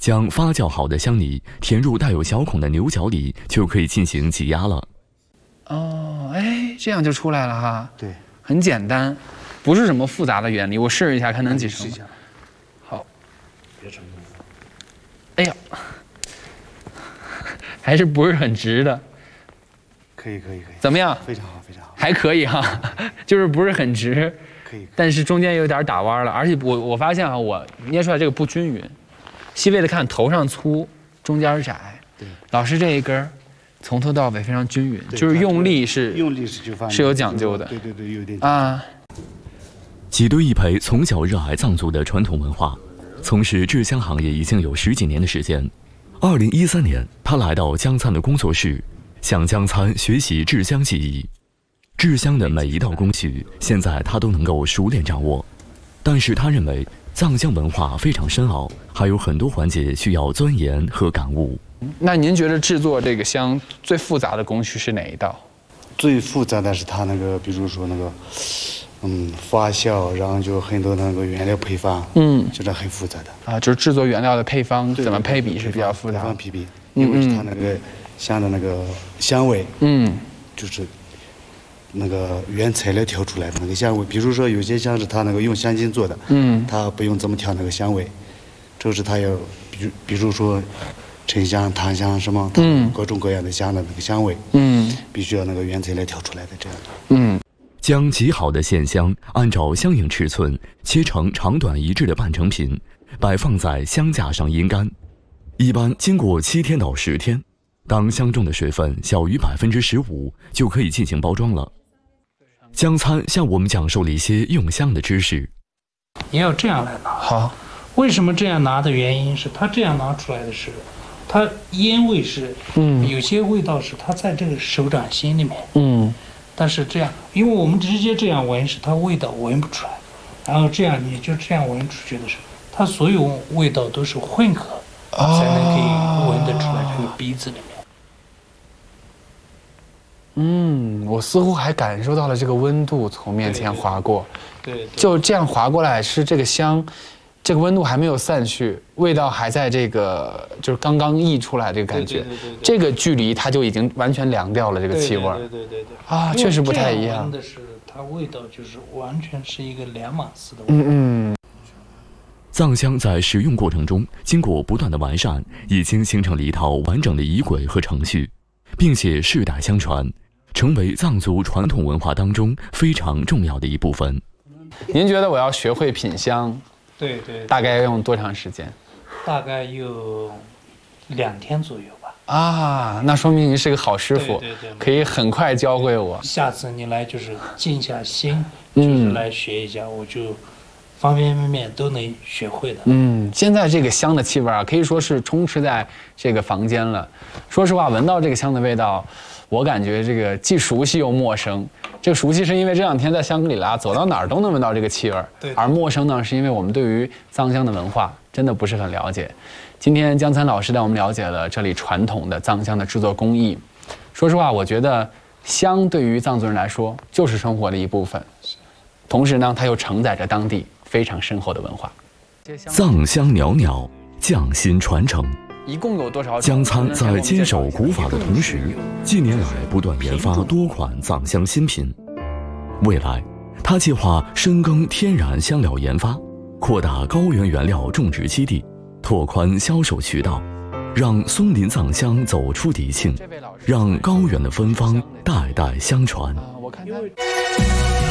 将发酵好的香泥填入带有小孔的牛角里，就可以进行挤压了。 哦，哎，这样就出来了哈。 对， 很简单，不是什么复杂的原理。我试一下，看能挤成。好， 别成功。 哎呀，还是不是很直的。 可以。 怎么样？ 非常好，非常好。 还可以哈，就是不是很直。 可以。 但是中间有点打弯了，而且我发现啊，我捏出来这个不均匀。细微的看，头上粗，中间窄。对。老师这一根，从头到尾非常均匀，就是用力是有讲究的。 对，有点啊。 吉堆一培从小热爱藏族的传统文化，从事制香行业已经有10几年的时间。2013年，他来到江参的工作室，向江参学习制香技艺。制香的每一道工序，现在他都能够熟练掌握。但是他认为，藏香文化非常深奥，还有很多环节需要钻研和感悟。 那您觉得制作这个香最复杂的工序是哪一道？ 最复杂的是它那个，比如说那个，发酵，然后就很多那个原料配方，就是很复杂的。 啊，就是制作原料的配方怎么配比是比较复杂的。 配比，因为它那个香的那个香味，就是那个原材料调出来的那个香味。比如说有些香是它那个用香精做的，它不用这么调那个香味，这是它要，比如说沉香、檀香什么，各种各样的香的那个香味，必须要那个原材料调出来的这样。 将极好的线香按照相应尺寸切成长短一致的半成品，摆放在香架上阴干。一般经过7天到10天，当香中的水分小于15%，就可以进行包装了。江参向我们讲述了一些用香的知识。 你要这样来拿。 好， 为什么这样拿的原因是，它这样拿出来的时候，它烟味是，有些味道是它在这个手掌心里面，但是这样，因为我们直接这样闻是它味道闻不出来，然后这样你就这样闻出去的时候，它所有味道都是混合，才能可以闻得出来这个鼻子里面。 我似乎还感受到了这个温度从面前划过， 对， 就这样划过来，是这个香，这个温度还没有散去，味道还在这个就是刚刚溢出来这个感觉，这个距离它就已经完全凉掉了这个气味。 对啊，确实不太一样。 闻的是它味道就是完全是一个两码事的味道。 藏香在使用过程中，经过不断的完善，已经形成了一套完整的仪轨和程序，并且世代相传，成为藏族传统文化当中非常重要的一部分。 您觉得我要学会品香， 对， 大概要用多长时间？ 大概有2天左右吧。 啊，那说明您是个好师傅， 对， 可以很快教会我。 下次你来就是静下心，就是来学一下，我就方方面面都能学会的。 现在这个香的气味啊，可以说是充斥在这个房间了。说实话，闻到这个香的味道，我感觉这个既熟悉又陌生。这个熟悉是因为这2天在香格里拉走到哪儿都能闻到这个气味，而陌生呢，是因为我们对于藏香的文化真的不是很了解。今天江参老师带我们了解了这里传统的藏香的制作工艺。说实话，我觉得香对于藏族人来说就是生活的一部分，同时呢，它又承载着当地非常深厚的文化。 藏香袅袅，匠心传承。 一共有多少？ 江参在坚守古法的同时，近年来不断研发多款藏香新品。未来，他计划深耕天然香料研发，扩大高原原料种植基地，拓宽销售渠道，让松林藏香走出敌境，让高原的芬芳代代相传。 我看他